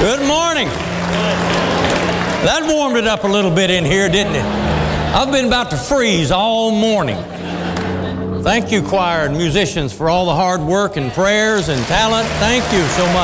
Good morning. That warmed it up a little bit in here, didn't it? I've been about to freeze all morning. Thank you, choir and musicians, for all the hard work and prayers and talent. Thank you so much.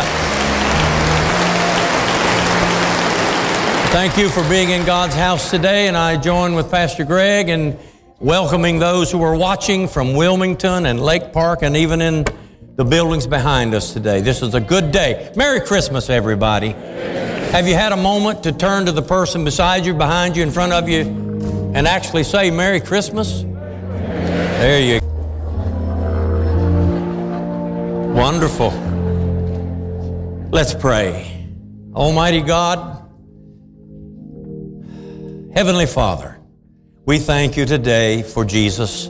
Thank you for being in God's house today, and I join with Pastor Greg in welcoming those who are watching from Wilmington and Lake Park and even in the buildings behind us today. This is a good day. Merry Christmas, everybody. Have you had a moment to turn to the person beside you, behind you, in front of you, and actually say Merry Christmas? There you go. Wonderful. Let's pray. Almighty God, Heavenly Father, we thank you today for Jesus.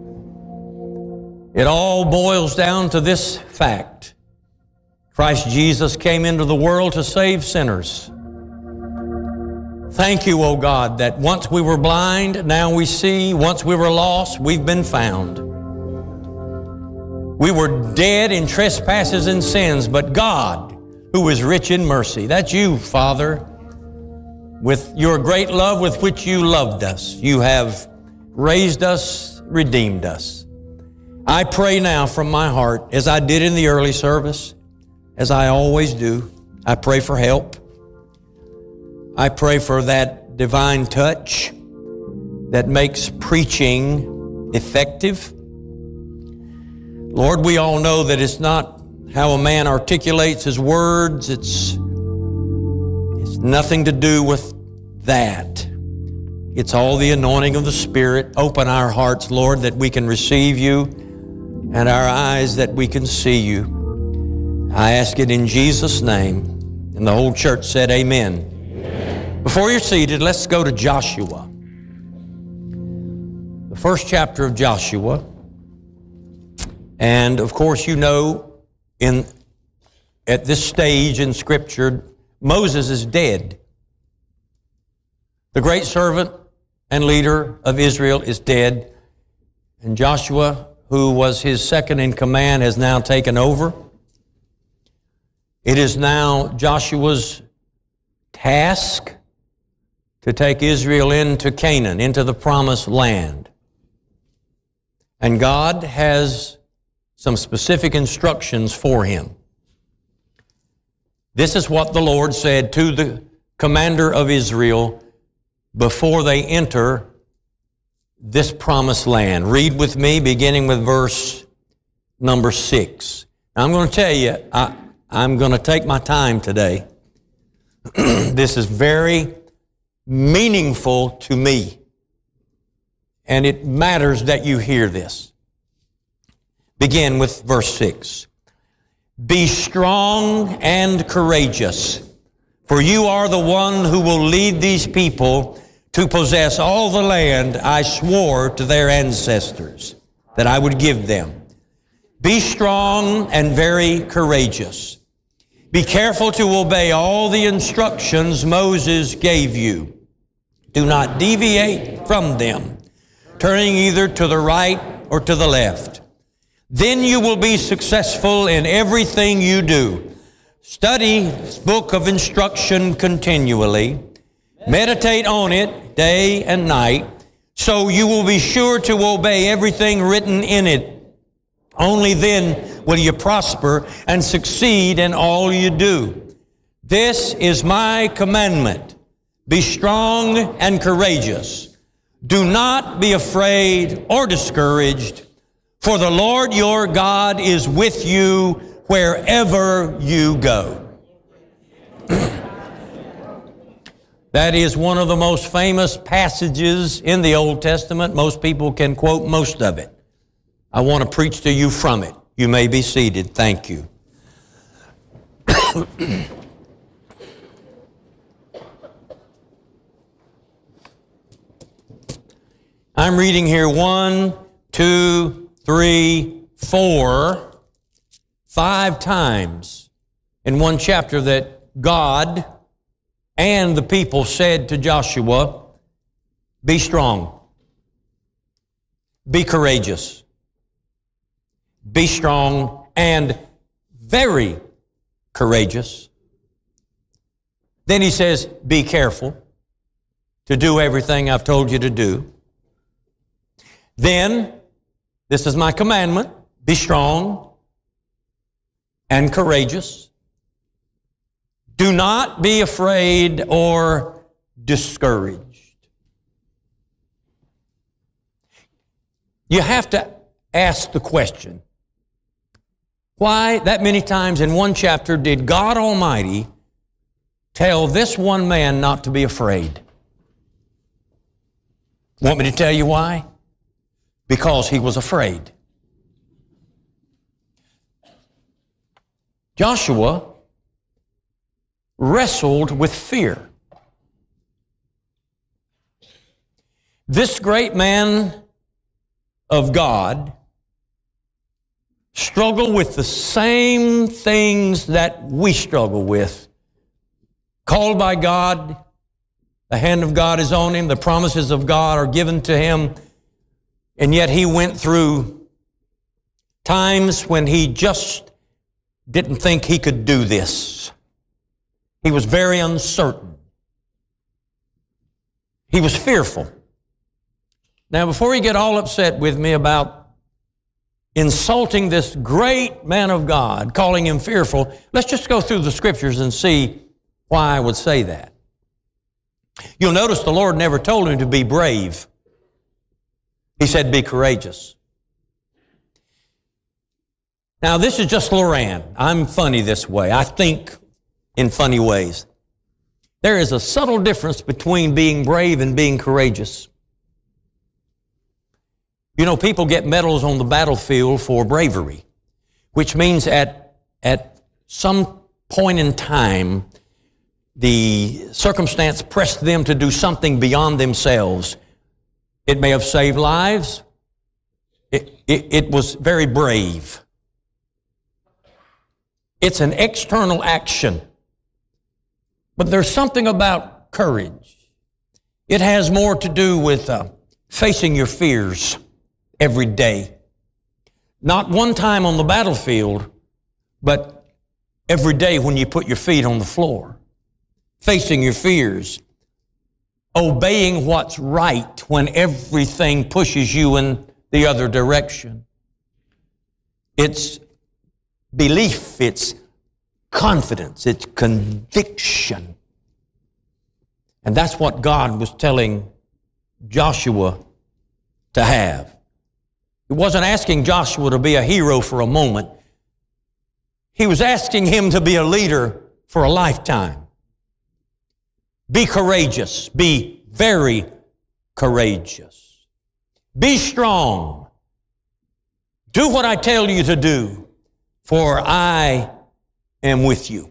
It all boils down to this fact. Christ Jesus came into the world to save sinners. Thank you, O God, that once we were blind, now we see. Once we were lost, we've been found. We were dead in trespasses and sins, but God, who is rich in mercy, that's you, Father, with your great love with which you loved us, you have raised us, redeemed us. I pray now from my heart, as I did in the early service, as I always do, I pray for help. I pray for that divine touch that makes preaching effective. Lord, we all know that it's not how a man articulates his words. It's nothing to do with that. It's all the anointing of the Spirit. Open our hearts, Lord, that we can receive you, and our eyes that we can see you. I ask it in Jesus' name. And the whole church said amen. Amen. Before you're seated, let's go to Joshua. The first chapter of Joshua. And of course, you know, at this stage in Scripture, Moses is dead. The great servant and leader of Israel is dead. And Joshua, who was his second in command, has now taken over. It is now Joshua's task to take Israel into Canaan, into the promised land. And God has some specific instructions for him. This is what the Lord said to the commander of Israel before they enter this promised land. Read with me, beginning with verse number 6. Now, I'm going to tell you, I'm going to take my time today. This is very meaningful to me, and it matters that you hear this. Begin with verse 6. Be strong and courageous, for you are the one who will lead these people to possess all the land I swore to their ancestors that I would give them. Be strong and very courageous. Be careful to obey all the instructions Moses gave you. Do not deviate from them, turning either to the right or to the left. Then you will be successful in everything you do. Study this book of instruction continually. Meditate on it day and night, so you will be sure to obey everything written in it. Only then will you prosper and succeed in all you do. This is my commandment. Be strong and courageous. Do not be afraid or discouraged, for the Lord your God is with you wherever you go. That is one of the most famous passages in the Old Testament. Most people can quote most of it. I want to preach to you from it. You may be seated. Thank you. I'm reading here 1, 2, 3, 4, 5 times in one chapter that God and the people said to Joshua, be strong, be courageous, be strong and very courageous. Then he says, be careful to do everything I've told you to do. Then, this is my commandment, be strong and courageous. Do not be afraid or discouraged. You have to ask the question, why that many times in one chapter did God Almighty tell this one man not to be afraid? Want me to tell you why? Because he was afraid. Joshua wrestled with fear. This great man of God struggled with the same things that we struggle with. Called by God, the hand of God is on him, the promises of God are given to him, and yet he went through times when he just didn't think he could do this. He was very uncertain. He was fearful. Now, before you get all upset with me about insulting this great man of God, calling him fearful, let's just go through the scriptures and see why I would say that. You'll notice the Lord never told him to be brave. He said, be courageous. Now, this is just Loran. I'm funny this way. I think in funny ways. There is a subtle difference between being brave and being courageous. You know, people get medals on the battlefield for bravery, which means at some point in time, the circumstance pressed them to do something beyond themselves. It may have saved lives. It was very brave. It's an external action. But there's something about courage. It has more to do with facing your fears every day. Not one time on the battlefield, but every day when you put your feet on the floor. Facing your fears. Obeying what's right when everything pushes you in the other direction. It's belief, it's confidence, it's conviction. And that's what God was telling Joshua to have. He wasn't asking Joshua to be a hero for a moment. He was asking him to be a leader for a lifetime. Be courageous. Be very courageous. Be strong. Do what I tell you to do, for I am with you.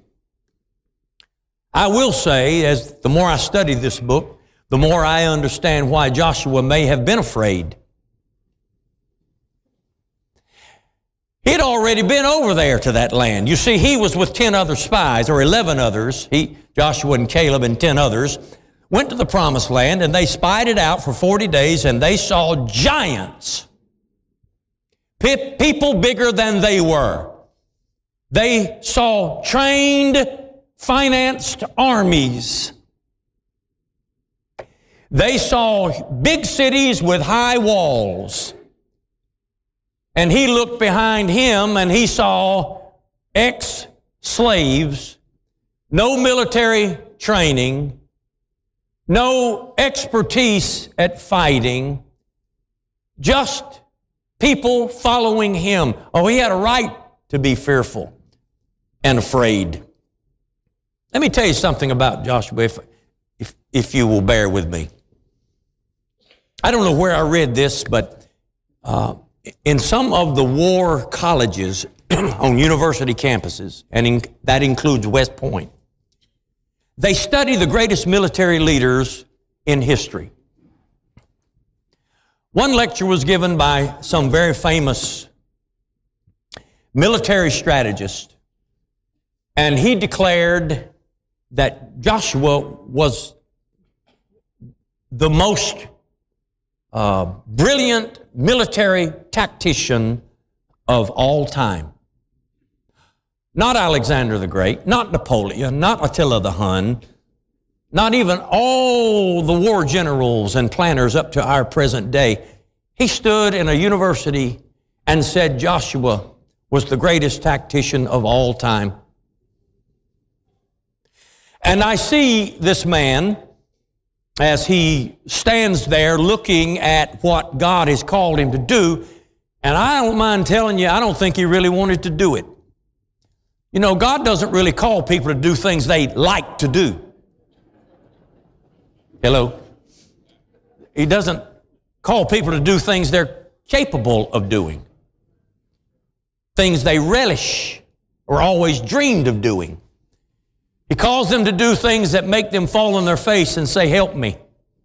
I will say, as the more I study this book, the more I understand why Joshua may have been afraid. He'd already been over there to that land. You see, he was with 10 other spies, or 11 others. Joshua and Caleb and 10 others went to the promised land, and they spied it out for 40 days, and they saw giants. People bigger than they were. They saw trained, financed armies. They saw big cities with high walls. And he looked behind him and he saw ex-slaves, no military training, no expertise at fighting, just people following him. Oh, he had a right to be fearful and afraid. Let me tell you something about Joshua, if you will bear with me. I don't know where I read this, but in some of the war colleges on university campuses, and that includes West Point, they study the greatest military leaders in history. One lecture was given by some very famous military strategist, and he declared that Joshua was the most brilliant military tactician of all time. Not Alexander the Great, not Napoleon, not Attila the Hun, not even all the war generals and planners up to our present day. He stood in a university and said Joshua was the greatest tactician of all time. And I see this man as he stands there looking at what God has called him to do, and I don't mind telling you, I don't think he really wanted to do it. You know, God doesn't really call people to do things they like to do. Hello? He doesn't call people to do things they're capable of doing, things they relish or always dreamed of doing. He calls them to do things that make them fall on their face and say, help me.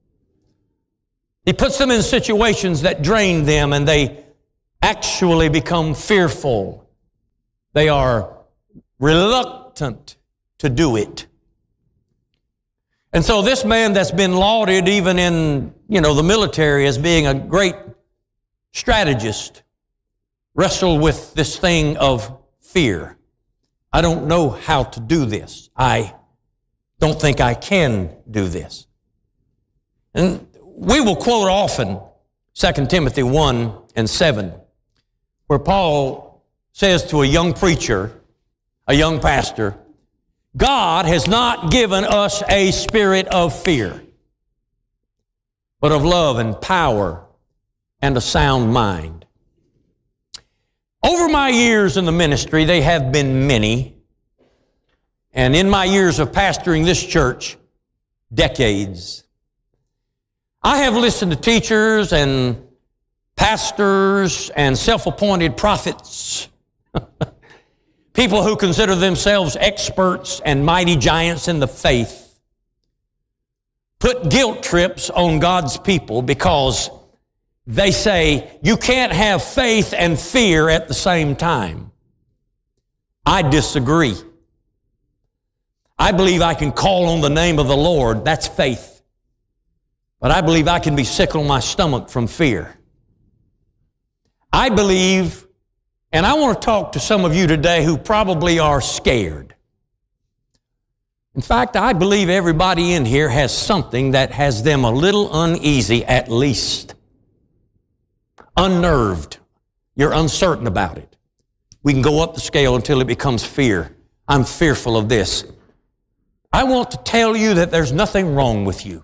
He puts them in situations that drain them and they actually become fearful. They are reluctant to do it. And so this man that's been lauded even in, the military as being a great strategist wrestled with this thing of fear. I don't know how to do this. I don't think I can do this. And we will quote often 2 Timothy 1:7, where Paul says to a young preacher, a young pastor, God has not given us a spirit of fear, but of love and power and a sound mind. Over my years in the ministry, they have been many, and in my years of pastoring this church, decades, I have listened to teachers and pastors and self-appointed prophets, people who consider themselves experts and mighty giants in the faith, put guilt trips on God's people because they say you can't have faith and fear at the same time. I disagree. I believe I can call on the name of the Lord. That's faith. But I believe I can be sick on my stomach from fear. I believe, and I want to talk to some of you today who probably are scared. In fact, I believe everybody in here has something that has them a little uneasy at least. Unnerved. You're uncertain about it. We can go up the scale until it becomes fear. I'm fearful of this. I want to tell you that there's nothing wrong with you.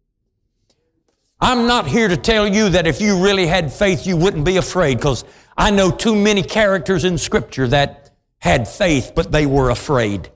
I'm not here to tell you that if you really had faith, you wouldn't be afraid, because I know too many characters in Scripture that had faith, but they were afraid.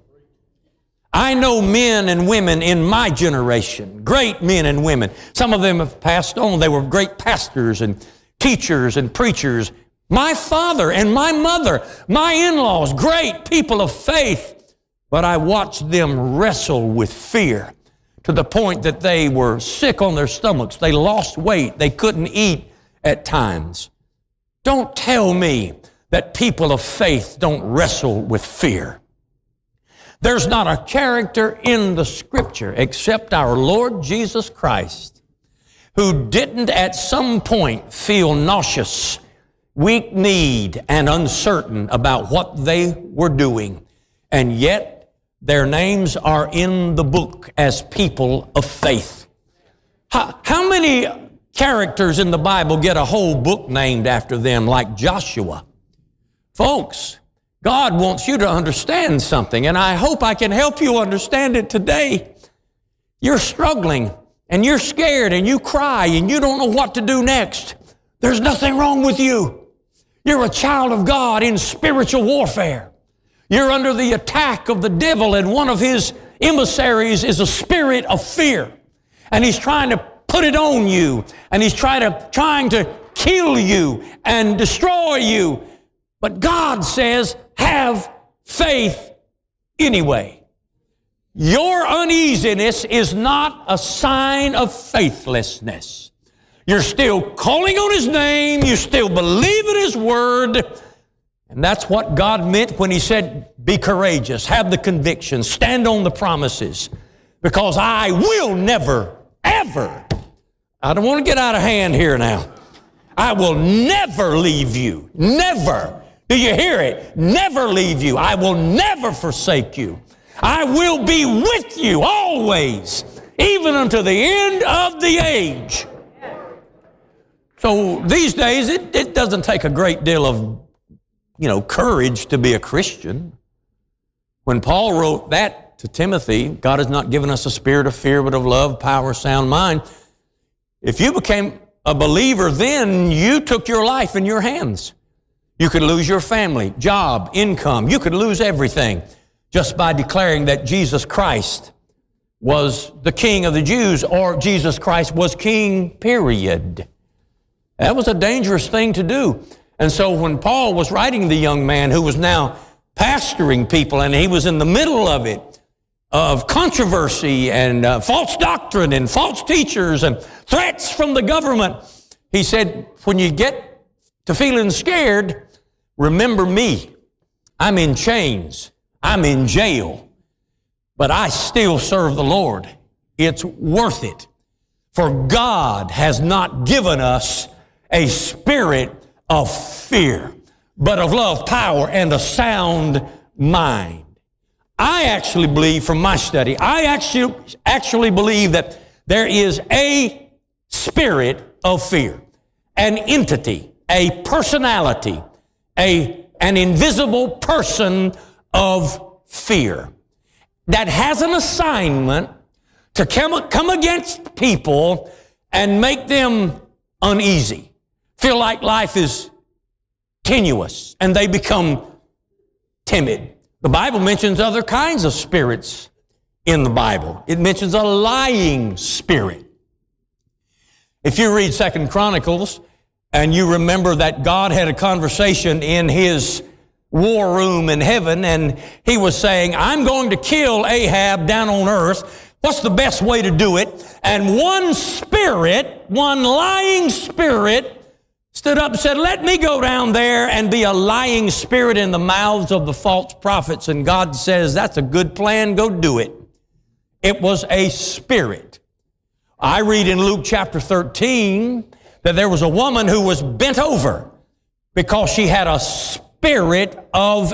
I know men and women in my generation, great men and women. Some of them have passed on. They were great pastors and teachers and preachers. My father and my mother, my in-laws, great people of faith. But I watched them wrestle with fear to the point that they were sick on their stomachs. They lost weight. They couldn't eat at times. Don't tell me that people of faith don't wrestle with fear. There's not a character in the Scripture except our Lord Jesus Christ who didn't at some point feel nauseous, weak-kneed, and uncertain about what they were doing. And yet, their names are in the book as people of faith. How many characters in the Bible get a whole book named after them, like Joshua? Folks, God wants you to understand something, and I hope I can help you understand it today. You're struggling, and you're scared, and you cry, and you don't know what to do next. There's nothing wrong with you. You're a child of God in spiritual warfare. You're under the attack of the devil, and one of his emissaries is a spirit of fear. And he's trying to put it on you, and he's trying to kill you and destroy you. But God says, have faith anyway. Your uneasiness is not a sign of faithlessness. You're still calling on His name. You still believe in His word. And that's what God meant when He said, be courageous, have the conviction, stand on the promises, because I will never, ever, I don't want to get out of hand here now, I will never leave you, never. Do you hear it? Never leave you. I will never forsake you. I will be with you always, even unto the end of the age. So these days, it doesn't take a great deal of, courage to be a Christian. When Paul wrote that to Timothy, God has not given us a spirit of fear, but of love, power, sound mind. If you became a believer then, you took your life in your hands. You could lose your family, job, income. You could lose everything just by declaring that Jesus Christ was the King of the Jews, or Jesus Christ was King, period. That was a dangerous thing to do. And so when Paul was writing the young man who was now pastoring people, and he was in the middle of it, of controversy and false doctrine and false teachers and threats from the government, he said, when you get to feeling scared, remember me. I'm in chains. I'm in jail. But I still serve the Lord. It's worth it. For God has not given us a spirit of fear, but of love, power, and a sound mind. I actually believe from my study, I actually believe that there is a spirit of fear, an entity, a personality, an invisible person of fear that has an assignment to come against people and make them uneasy, feel like life is tenuous, and they become timid. The Bible mentions other kinds of spirits in the Bible. It mentions a lying spirit. If you read 2 Chronicles and you remember that God had a conversation in his war room in heaven, and he was saying, I'm going to kill Ahab down on earth. What's the best way to do it? And one spirit, one lying spirit, stood up and said, let me go down there and be a lying spirit in the mouths of the false prophets. And God says, that's a good plan, go do it. It was a spirit. I read in Luke chapter 13 that there was a woman who was bent over because she had a spirit of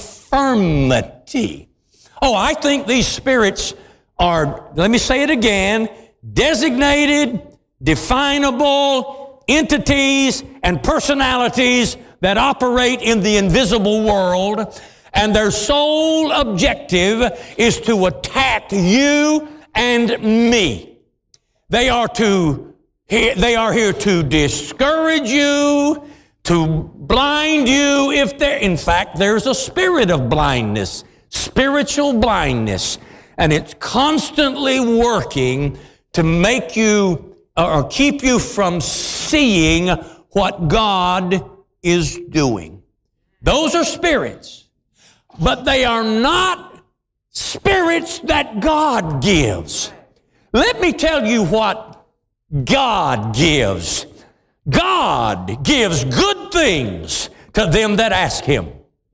infirmity. Oh, I think these spirits are, let me say it again, designated, definable entities and personalities that operate in the invisible world, and their sole objective is to attack you and me. They are here to discourage you, to blind you. In fact, there's a spirit of blindness, spiritual blindness, and it's constantly working to make you or keep you from seeing what God is doing. Those are spirits, but they are not spirits that God gives. Let me tell you what God gives. God gives good things to them that ask Him.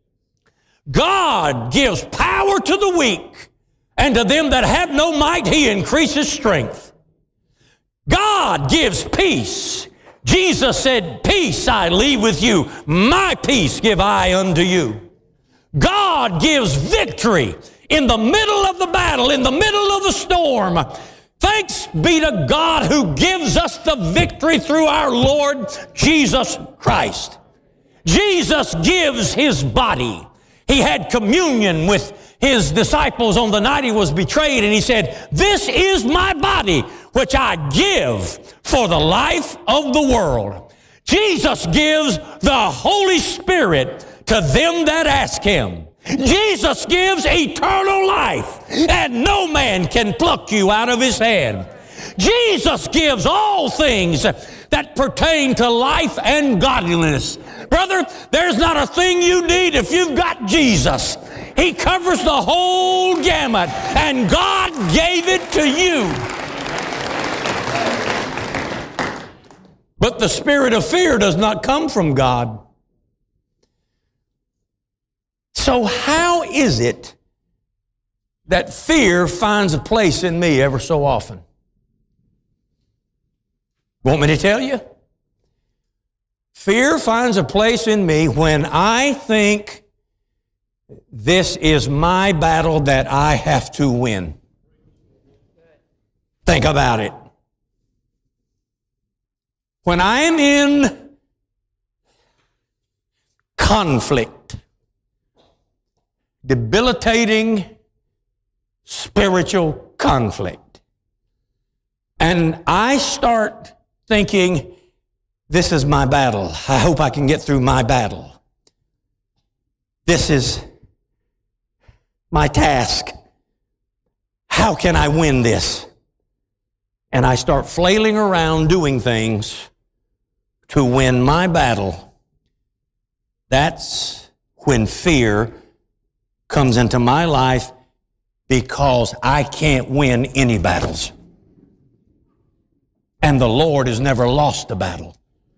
God gives power to the weak, and to them that have no might, He increases strength. God gives peace. Jesus said, peace I leave with you. My peace give I unto you. God gives victory in the middle of the battle, in the middle of the storm. Thanks be to God who gives us the victory through our Lord Jesus Christ. Jesus gives His body. He had communion with His disciples on the night He was betrayed, and He said, this is my body, which I give for the life of the world. Jesus gives the Holy Spirit to them that ask Him. Jesus gives eternal life, and no man can pluck you out of His hand. Jesus gives all things that pertain to life and godliness. Brother, there's not a thing you need if you've got Jesus. He covers the whole gamut, and God gave it to you. But the spirit of fear does not come from God. So how is it that fear finds a place in me ever so often? Want me to tell you? Fear finds a place in me when I think this is my battle that I have to win. Think about it. When I am in conflict, debilitating spiritual conflict, and I start thinking, this is my battle. I hope I can get through my battle. This is my task. How can I win this? And I start flailing around doing things to win my battle. That's when fear comes into my life, because I can't win any battles. And the Lord has never lost a battle.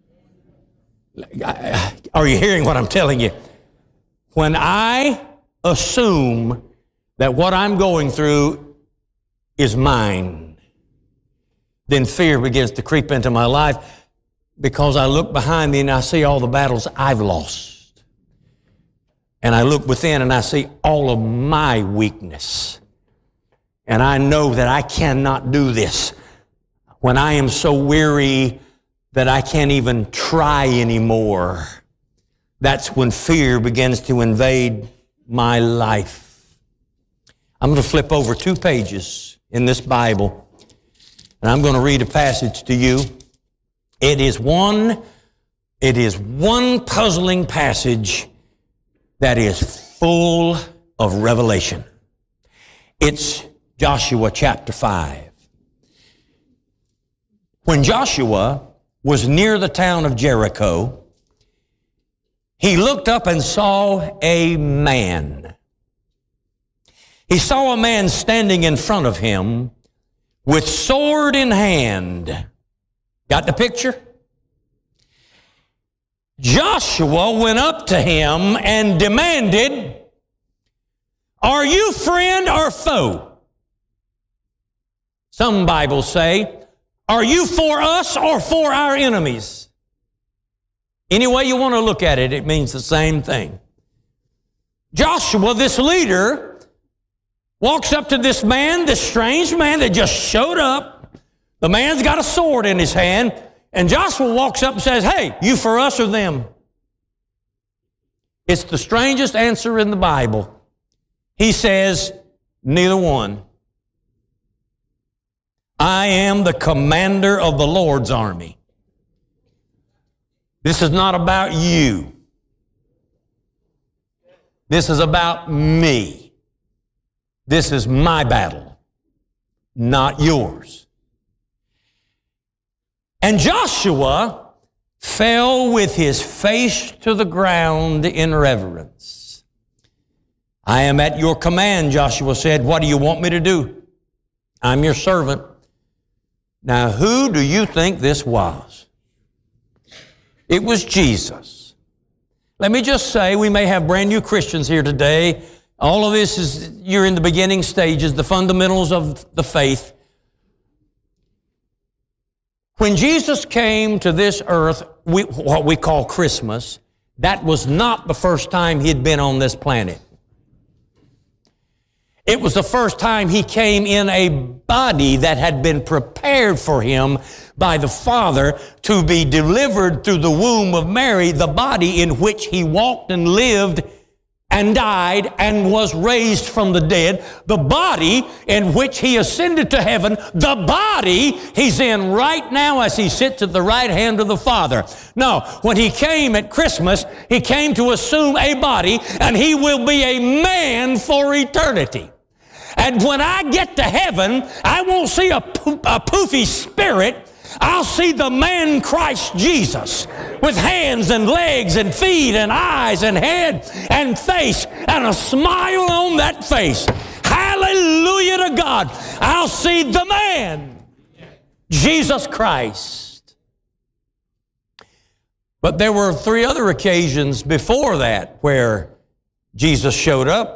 Are you hearing what I'm telling you? When I assume that what I'm going through is mine, then fear begins to creep into my life, because I look behind me and I see all the battles I've lost. And I look within and I see all of my weakness. And I know that I cannot do this. When I am so weary that I can't even try anymore, that's when fear begins to invade my life. I'm going to flip over 2 pages in this Bible, and I'm going to read a passage to you. It is one puzzling passage that is full of revelation. It's Joshua chapter 5. When Joshua was near the town of Jericho, he looked up and saw a man. He saw a man standing in front of him with sword in hand. Got the picture? Joshua went up to him and demanded, "Are you friend or foe?" Some Bibles say, "Are you for us or for our enemies?" Any way you want to look at it, it means the same thing. Joshua, this leader, walks up to this man, this strange man that just showed up. The man's got a sword in his hand, and Joshua walks up and says, "Hey, you for us or them?" It's the strangest answer in the Bible. He says, "Neither one. I am the commander of the Lord's army. This is not about you. This is about me. This is my battle, not yours." And Joshua fell with his face to the ground in reverence. "I am at your command," Joshua said. "What do you want me to do? I'm your servant." Now, who do you think this was? It was Jesus. Let me just say, we may have brand new Christians here today. All of this is, you're in the beginning stages, the fundamentals of the faith. When Jesus came to this earth, what we call Christmas, that was not the first time he'd been on this planet. It was the first time he came in a body that had been prepared for him by the Father to be delivered through the womb of Mary, the body in which he walked and lived and died and was raised from the dead, the body in which he ascended to heaven, the body he's in right now as he sits at the right hand of the Father. No, when he came at Christmas, he came to assume a body, and he will be a man for eternity. And when I get to heaven, I won't see a poofy spirit. I'll see the man Christ Jesus with hands and legs and feet and eyes and head and face and a smile on that face. Hallelujah to God. I'll see the man, Jesus Christ. But there were 3 other occasions before that where Jesus showed up.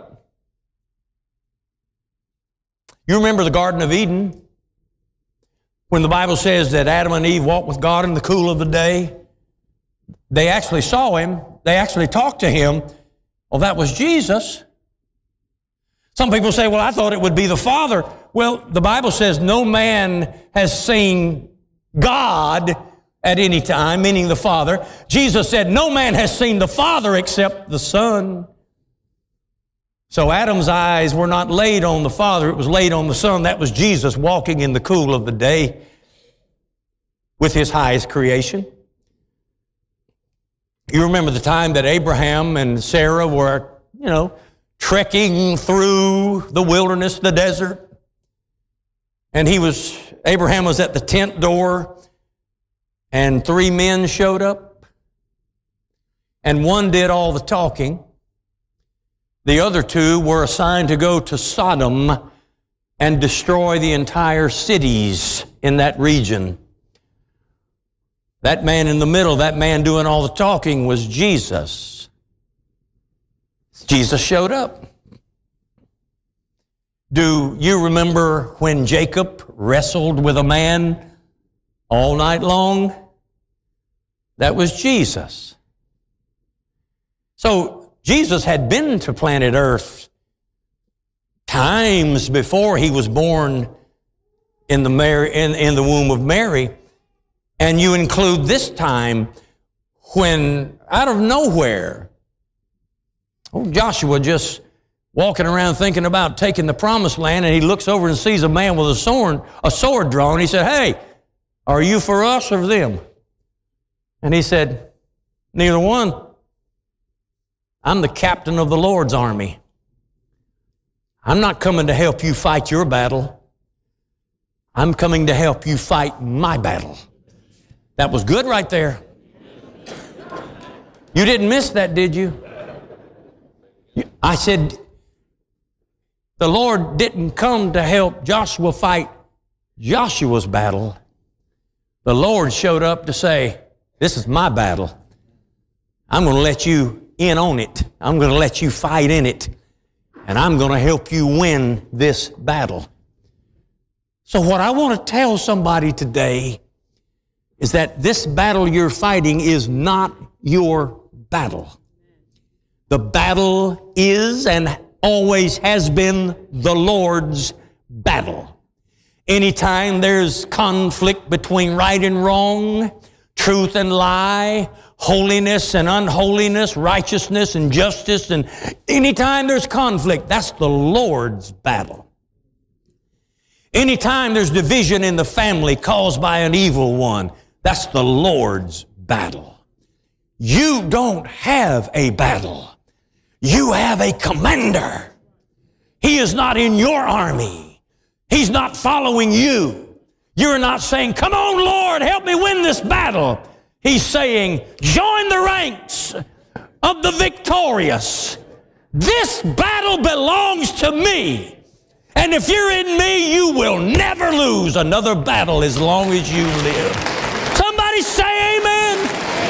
You remember the Garden of Eden? When the Bible says that Adam and Eve walked with God in the cool of the day, they actually saw him. They actually talked to him. Well, that was Jesus. Some people say, well, I thought it would be the Father. Well, the Bible says no man has seen God at any time, meaning the Father. Jesus said no man has seen the Father except the Son. So Adam's eyes were not laid on the Father, it was laid on the Son. That was Jesus walking in the cool of the day with his highest creation. You remember the time that Abraham and Sarah were, trekking through the wilderness, the desert. And Abraham was at the tent door, and 3 men showed up. And one did all the talking. The other 2 were assigned to go to Sodom and destroy the entire cities in that region. That man in the middle, that man doing all the talking, was Jesus. Jesus showed up. Do you remember when Jacob wrestled with a man all night long? That was Jesus. So Jesus had been to planet Earth times before he was born in the womb of Mary. And you include this time when, out of nowhere, Joshua just walking around thinking about taking the promised land, and he looks over and sees a man with a sword drawn. He said, "Hey, are you for us or them?" And he said, "Neither one. I'm the captain of the Lord's army. I'm not coming to help you fight your battle. I'm coming to help you fight my battle." That was good right there. You didn't miss that, did you? I said, the Lord didn't come to help Joshua fight Joshua's battle. The Lord showed up to say, "This is my battle. I'm going to let you in on it. I'm going to let you fight in it. And I'm going to help you win this battle." So what I want to tell somebody today is that this battle you're fighting is not your battle. The battle is and always has been the Lord's battle. Anytime there's conflict between right and wrong, truth and lie, holiness and unholiness, righteousness and justice, and anytime there's conflict, that's the Lord's battle. Anytime there's division in the family caused by an evil one, that's the Lord's battle. You don't have a battle. You have a commander. He is not in your army. He's not following you. You're not saying, "Come on, Lord, help me win this battle." He's saying, "Join the ranks of the victorious. This battle belongs to me. And if you're in me, you will never lose another battle as long as you live." Somebody say amen.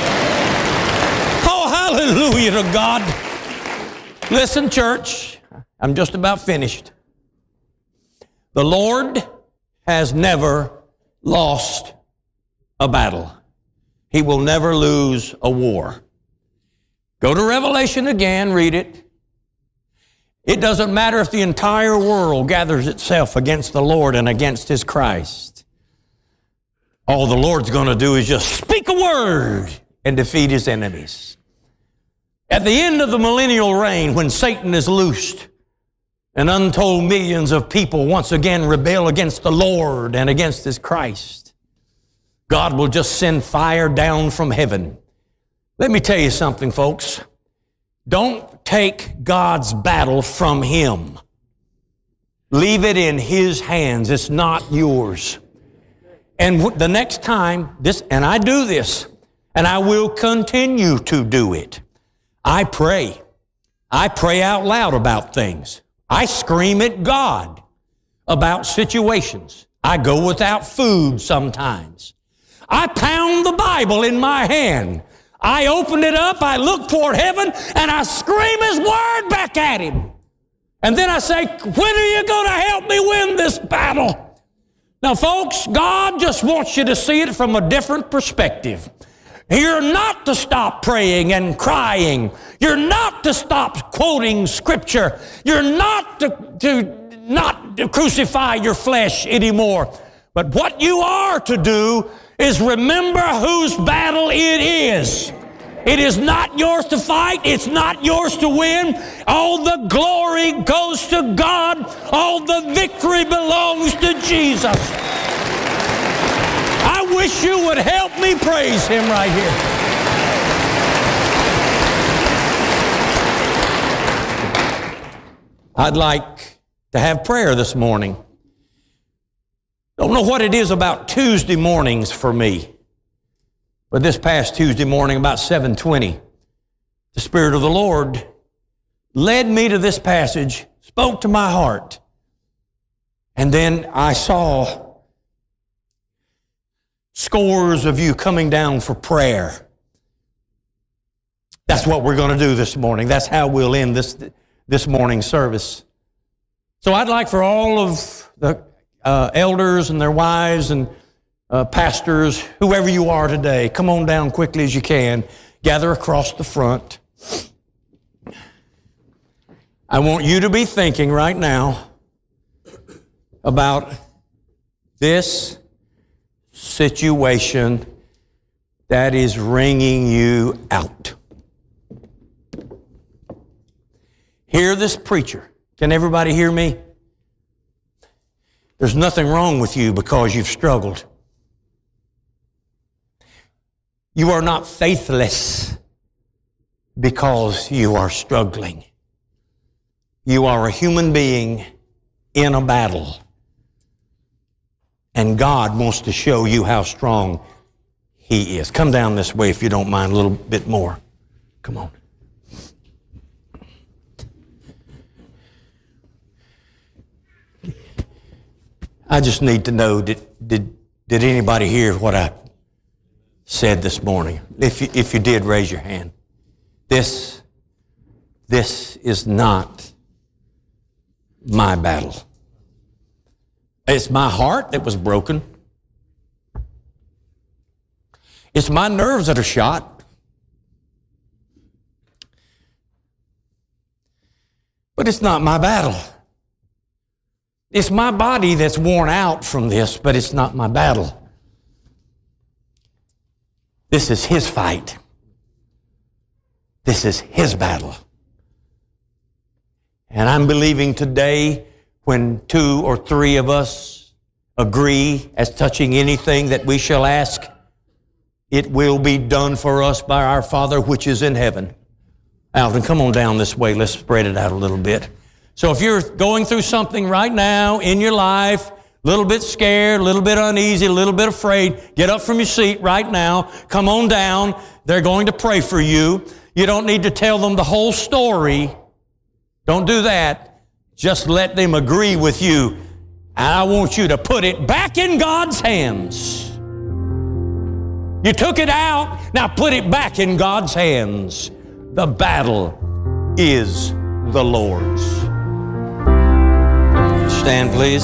Oh, hallelujah to God. Listen, church, I'm just about finished. The Lord has never lost a battle. He will never lose a war. Go to Revelation again, read it. It doesn't matter if the entire world gathers itself against the Lord and against His Christ. All the Lord's going to do is just speak a word and defeat His enemies. At the end of the millennial reign, when Satan is loosed and untold millions of people once again rebel against the Lord and against His Christ, God will just send fire down from heaven. Let me tell you something, folks. Don't take God's battle from Him. Leave it in His hands. It's not yours. And the next time, and I do this, and I will continue to do it, I pray. I pray out loud about things. I scream at God about situations. I go without food sometimes. I pound the Bible in my hand. I open it up, I look toward heaven, and I scream His word back at Him. And then I say, "When are you going to help me win this battle?" Now, folks, God just wants you to see it from a different perspective. You're not to stop praying and crying. You're not to stop quoting Scripture. You're not to not crucify your flesh anymore. But what you are to do is remember whose battle it is. It is not yours to fight. It's not yours to win. All the glory goes to God. All the victory belongs to Jesus. I wish you would help me praise Him right here. I'd like to have prayer this morning. Don't know what it is about Tuesday mornings for me, but this past Tuesday morning about 7:20, the Spirit of the Lord led me to this passage, spoke to my heart, and then I saw scores of you coming down for prayer. That's what we're going to do this morning. That's how we'll end this morning's service. So I'd like for all of the elders and their wives and pastors, whoever you are today, come on down quickly as you can. Gather across the front. I want you to be thinking right now about this situation that is wringing you out. Hear this preacher. Can everybody hear me? There's nothing wrong with you because you've struggled. You are not faithless because you are struggling. You are a human being in a battle. And God wants to show you how strong He is. Come down this way if you don't mind a little bit more. Come on. I just need to know, did anybody hear what I said this morning? If you did, raise your hand. This is not my battle. It's my heart that was broken. It's my nerves that are shot. But it's not my battle. It's my body that's worn out from this, but it's not my battle. This is His fight. This is His battle. And I'm believing today, when 2 or 3 of us agree as touching anything that we shall ask, it will be done for us by our Father which is in heaven. Alvin, come on down this way. Let's spread it out a little bit. So if you're going through something right now in your life, a little bit scared, a little bit uneasy, a little bit afraid, get up from your seat right now. Come on down. They're going to pray for you. You don't need to tell them the whole story. Don't do that. Just let them agree with you. And I want you to put it back in God's hands. You took it out. Now put it back in God's hands. The battle is the Lord's. Stand, please.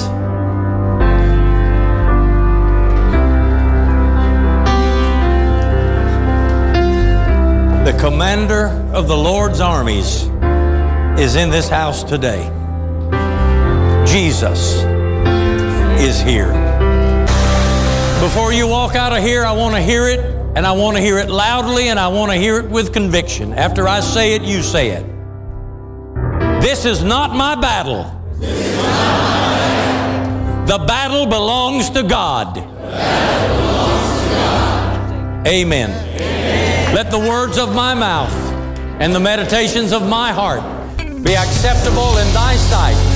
The commander of the Lord's armies is in this house today. Jesus is here. Before you walk out of here, I want to hear it, and I want to hear it loudly, and I want to hear it with conviction. After I say it, you say it. This is not my battle. The battle belongs to God. Amen. Let the words of my mouth and the meditations of my heart be acceptable in thy sight,